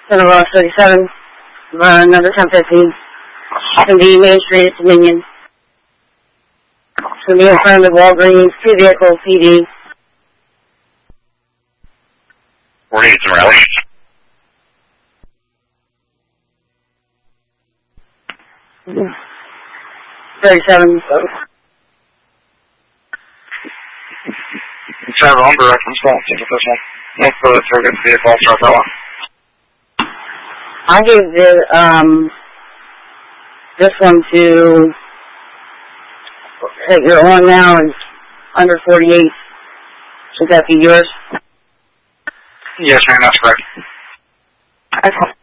Center Ross 37, number 1015. S&D Main Street, Dominion. It's going to be in front of the Walgreens, 2 vehicle PD. 48 and rally. Mm-hmm. 37. It's have on the reference call. Take it this one. No further target vehicle, start that one. I gave this one to that you're on now is under 48. Should that be yours? Yes, ma'am, that's correct. Okay.